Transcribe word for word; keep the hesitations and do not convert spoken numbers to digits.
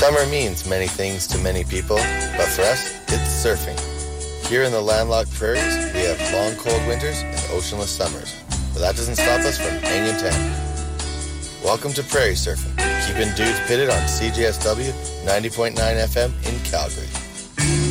Summer means many things to many people, but for us, it's surfing. Here in the landlocked prairies, we have long cold winters and oceanless summers, but that doesn't stop us from hanging ten. Welcome to Prairie Surfing, keeping dudes pitted on C J S W ninety point nine F M in Calgary.